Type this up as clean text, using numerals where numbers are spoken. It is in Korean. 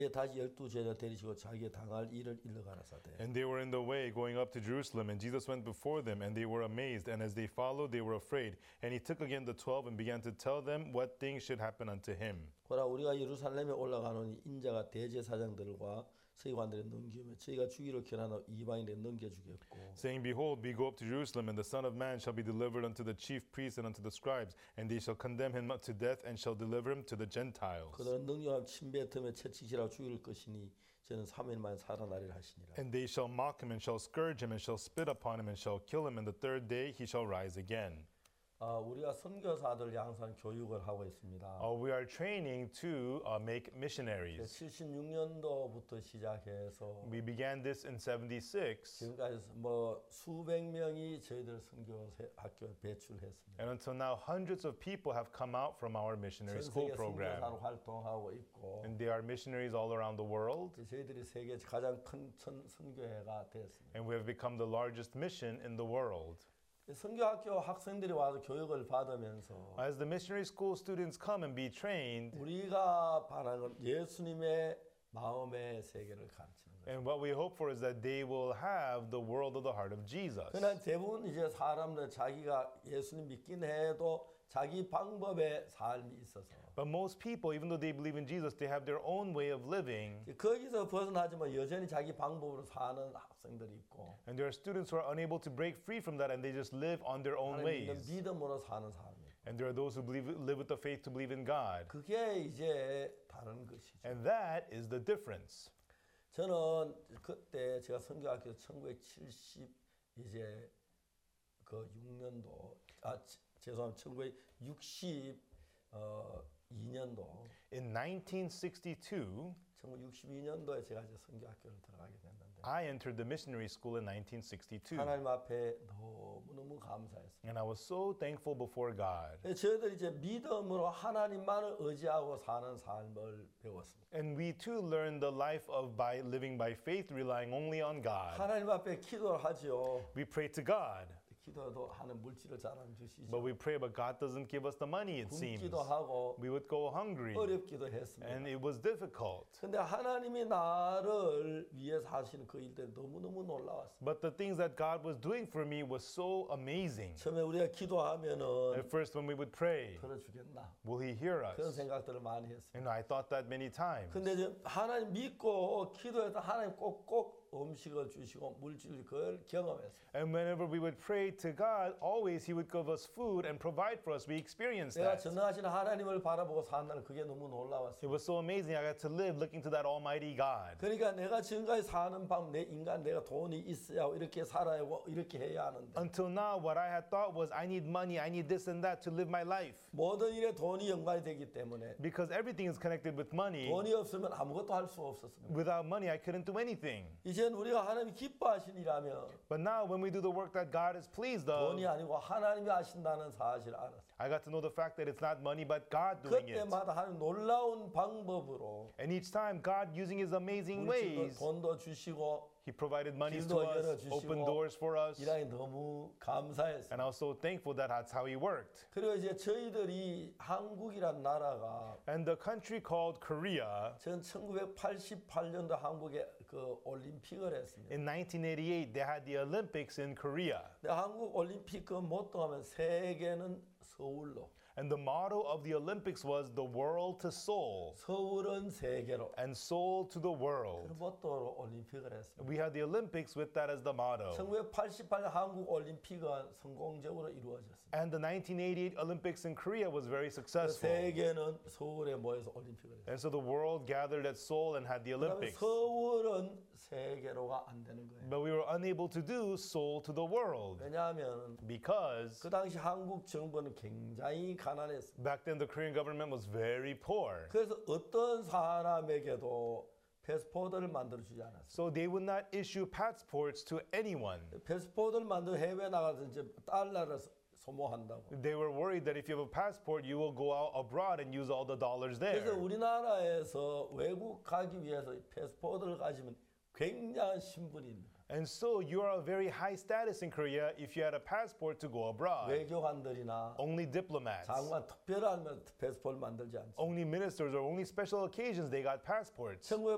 다시 12제자 데리시고 자기의 당할 일을 일러 가라사대. And they were in the way going up to Jerusalem, and Jesus went before them, and they were amazed, and as they followed, they were afraid. And he took again the 12 and began to tell them what things should happen unto him. 보라 우리가 예루살렘에 올라가노니 인자가 대제사장들과 서기관들에 넘기며 저희가 주기를 결하노 이방인에 넘겨주겠고. Saying, Behold, we go up to Jerusalem, and the Son of Man shall be delivered unto the chief priests and unto the scribes, and they shall condemn him to death, and shall deliver him to the Gentiles. 그들은 능력한 침배 틈에 채찍이라 죽일 것이니 저는 3일 만에 살아나리라 하시니라. And they shall mock him, and shall scourge him, and shall spit upon him, and shall kill him, and the third day he shall rise again. 우리가 선교사들 양산 교육을 하고 있습니다. We are training to make missionaries. 76년도부터 시작해서 We began this in 76. 지금까지 뭐 수백 명이 저희들 선교 학교에 배출했습니다. And until now, hundreds of people have come out from our missionary 전 school 세계 선교사로 program. 활동하고 있고 And they are missionaries all around the world. 저희들이 세계 가장 큰 선교회가 됐습니다. And we have become the largest mission in the world. 선교학교 학생들이 와서 교육을 받으면서 As the missionary school students come and be trained, 우리가 바라는 건 예수님의 마음의 세계를 가르치는 거예요. and what we hope for is that they will have the world of the heart of Jesus. 그러나 대부분 이제 사람들 자기가 예수님 믿긴 해도 자기 방법의 삶이 있어서 But most people, even though they believe in Jesus, they have their own way of living. 거기서 벗어나지만 여전히 자기 방법으로 사는 학생들이 있고 And there are students who are unable to break free from that, and they just live on their own 하나님 믿는 ways. 믿음으로 사는 사람이 있고 And there are those who live with the faith to believe in God. 그게 이제 다른 것이죠. And that is the difference. 저는 그때 제가 선교학교 1970 이제 그 6년도 죄송합니다. 1962년도 In 1962, 1962년도에 제가 이제 선교학교를 들어가게 됐는데 I entered the missionary school in 1962. 하나님 앞에 너무너무 감사했어요. And I was so thankful before God. 저희들이 이제 믿음으로 하나님만을 의지하고 사는 삶을 배웠습니다. And we too learned the life of living by faith, relying only on God. 하나님 앞에 기도를 하죠. We pray to God, 기도도 하는 물질을 잘 안 주시죠. but we pray, but God doesn't give us the money, it seems. 굶기도 하고 We would go hungry, 어렵기도 했습니다. and it was difficult. 근데 하나님이 나를 위해서 하시는 그 일들이 너무너무 놀라웠어요. But the things that God was doing for me was so amazing. 처음에 우리가 기도하면은 At first, when we would pray, 들어주겠나 will He hear 그런 us? 생각들을 많이 했어요. And I thought that many times. 근데 이제 하나님 믿고 기도해서 하나님 꼭꼭 음식을 주시고 물질을 그걸 경험했어요. And whenever we would pray to God, always He would give us food and provide for us. We experienced 내가 that. 전능하신 하나님을 바라보고 산다는 그게 너무 놀라웠어요. It was so amazing. I got to live looking to that Almighty God. 그러니까 내가 지금까지 사는 방법, 내가 돈이 있어야 하고 이렇게 살아야 하고 이렇게 해야 하는데 Until now, what I had thought was, I need money, I need this and that to live my life. 모든 일에 돈이 연관이 되기 때문에 Because everything is connected with money. 돈이 없으면 아무것도 할 수 없었습니다. Without money, I couldn't do anything. 이제는 우리가 하나님이 기뻐하신 일하면 But now, when we do the work that God is pleased 돈이 of, 아니고 하나님이 하신다는 사실을 알았어요. I got to know the fact that it's not money, but God doing it. 그때마다 하나님 놀라운 방법으로 And each time, God using His amazing 물질도 ways, 돈도 주시고 He provided monies 길도 to us, 열어주시고 opened doors for us. 일하기 너무 감사했어요. And I was so thankful that that's how He worked. 그리고 이제 저희들이 한국이란 나라가 And the country called Korea, 전 1988년도 한국에 그 올림픽을 했습니다. in 1988, they had the Olympics in Korea. 근데 한국 올림픽 그 모토하면 세계는 서울로, And the motto of the Olympics was the world to Seoul 서울은 세계로 and Seoul to the 그 world. 모토로 올림픽을 했습니다. We had the Olympics with that as the motto. 1988년 한국 올림픽은 성공적으로 이루어졌습니다. And the 1988 Olympics in Korea was very successful. 세계는 서울에 모여서 올림픽을 했습니다. And so the world gathered at Seoul and had the 그다음에 Olympics. 서울은 세계로가 안 되는 거예요. But we were unable to do Seoul to the world 왜냐하면 because 그 당시 한국 정부는 굉장히 가난했습니다. back then the Korean government was very poor. 그래서 어떤 사람에게도 패스포드를 만들어 주지 않았어요. So they would not issue passports to anyone. 패스포드를 만들어 해외 나가서 이제 달러를 소모한다고. They were worried that if you have a passport, you will go out abroad and use all the dollars 그래서 there. 우리나라에서 외국 가기 위해서 패스포드를 가지면 굉장한 신분입니다. And so you are a very high status in Korea if you had a passport to go abroad. 외교관들이나 Only diplomats, 장관 특별하면 패스포드 만들지 않죠. only ministers, or only special occasions they got passports.